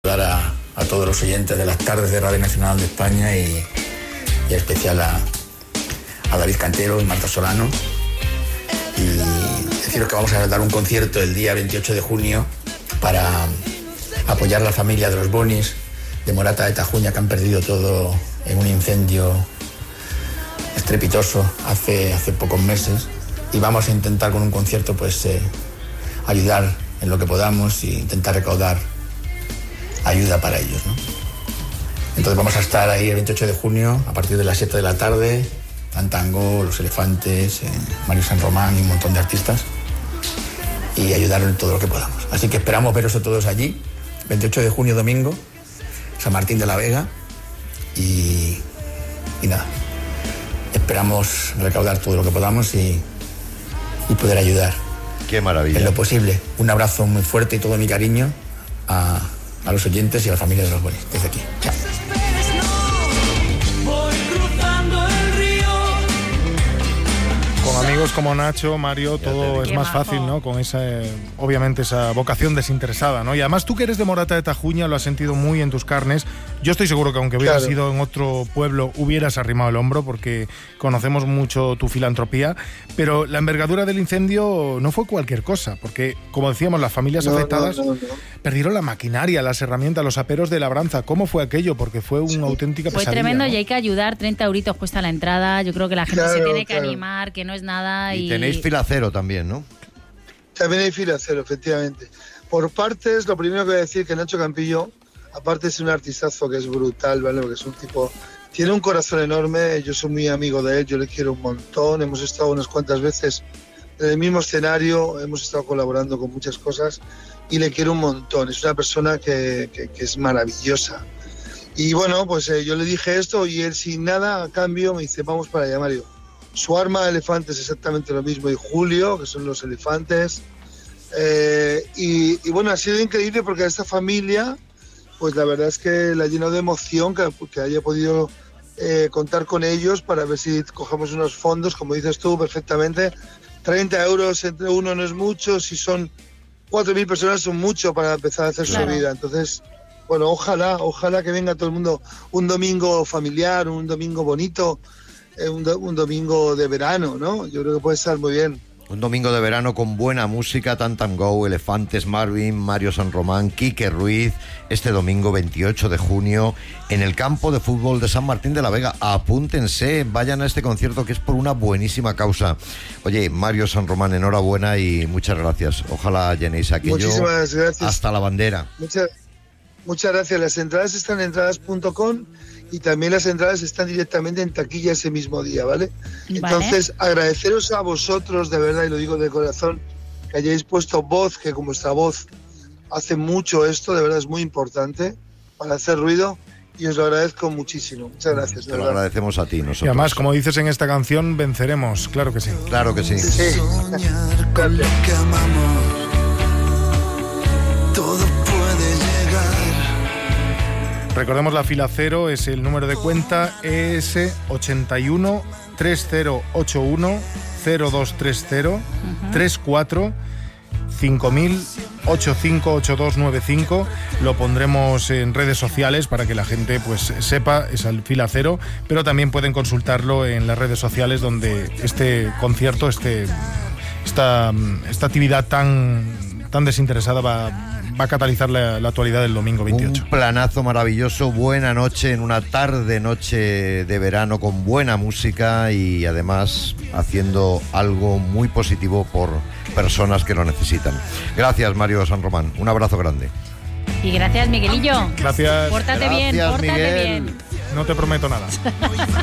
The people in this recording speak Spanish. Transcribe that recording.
Saludar a todos los oyentes de las tardes de Radio Nacional de España y en especial a David Cantero y Marta Solano, y deciros que vamos a dar un concierto el día 28 de junio para apoyar a la familia de los Bonis de Morata de Tajuña, que han perdido todo en un incendio estrepitoso hace pocos meses, y vamos a intentar con un concierto pues ayudar en lo que podamos e intentar recaudar ayuda para ellos, ¿no? Entonces vamos a estar ahí el 28 de junio a partir de las 7 de la tarde, Tantango, Los Elefantes, Mario San Román y un montón de artistas, y ayudar en todo lo que podamos. Así que esperamos veros a todos allí, 28 de junio, domingo, San Martín de la Vega, y nada, esperamos recaudar todo lo que podamos y poder ayudar. Qué maravilla. En lo posible. Un abrazo muy fuerte y todo mi cariño a los oyentes y a la familia de los Bonis desde aquí. Chao. Con amigos como Nacho, Mario, todo es más fácil, ¿no? Con esa, obviamente, esa vocación desinteresada, ¿no? Y además tú, que eres de Morata de Tajuña, lo has sentido muy en tus carnes. Yo estoy seguro que aunque hubieras ido en otro pueblo, hubieras arrimado el hombro, porque conocemos mucho tu filantropía. Pero la envergadura del incendio no fue cualquier cosa, porque, como decíamos, las familias afectadas perdieron la maquinaria, las herramientas, los aperos de labranza. ¿Cómo fue aquello? Porque fue una auténtica pesadilla. Fue tremendo, ¿no? Y hay que ayudar. 30 euritos cuesta la entrada. Yo creo que la gente se tiene que animar, que no es nada. Y tenéis fila cero también, ¿no? También hay fila cero, efectivamente. Por partes, lo primero que voy a decir que Nacho Campillo, aparte es un artistazo que es brutal, ¿vale? Porque es un tipo, tiene un corazón enorme, yo soy muy amigo de él, yo le quiero un montón, hemos estado unas cuantas veces en el mismo escenario, hemos estado colaborando con muchas cosas y le quiero un montón. Es una persona que es maravillosa. Y bueno, pues yo le dije esto y él sin nada a cambio me dice, vamos para allá, Mario. Su arma de elefantes es exactamente lo mismo, y Julio, que son los elefantes. Y bueno, ha sido increíble porque a esta familia, pues la verdad es que la ha llenado de emoción que haya podido contar con ellos para ver si cogemos unos fondos, como dices tú perfectamente. 30 euros entre uno no es mucho, si son 4.000 personas son mucho para empezar a hacer su vida. Entonces, bueno, ojalá que venga todo el mundo un domingo familiar, un domingo bonito, un domingo de verano, ¿no? Yo creo que puede estar muy bien. Un domingo de verano con buena música, Tantango, Elefantes, Marvin, Mario San Román, Quique Ruiz, este domingo 28 de junio en el campo de fútbol de San Martín de la Vega. Apúntense, vayan a este concierto que es por una buenísima causa. Oye, Mario San Román, enhorabuena y muchas gracias. Ojalá llenéis aquello. Muchísimas gracias. Hasta la bandera. Muchas gracias. Las entradas están en entradas.com y también las entradas están directamente en taquilla ese mismo día, ¿vale? Entonces, agradeceros a vosotros, de verdad, y lo digo de corazón, que hayáis puesto voz, que con vuestra voz hace mucho esto, de verdad es muy importante para hacer ruido, y os lo agradezco muchísimo. Muchas gracias. Te lo agradecemos a ti, nosotros. Y además, como dices en esta canción, venceremos, claro que sí. Claro que sí. Sí. Soñar con lo que amamos, todo puede llegar. Recordemos, la fila cero es el número de cuenta ES 81 3081 0230 34 5000 858295. Lo pondremos en redes sociales para que la gente pues sepa, es el fila cero, pero también pueden consultarlo en las redes sociales, donde este concierto, esta actividad tan desinteresada va a catalizar la actualidad del domingo 28. Un planazo maravilloso, buena noche, en una tarde-noche de verano con buena música y además haciendo algo muy positivo por personas que lo necesitan. Gracias, Mario San Román. Un abrazo grande. Y gracias, Miguelillo. Gracias. Pórtate bien, Gracias, pórtate Miguel. bien. No te prometo nada.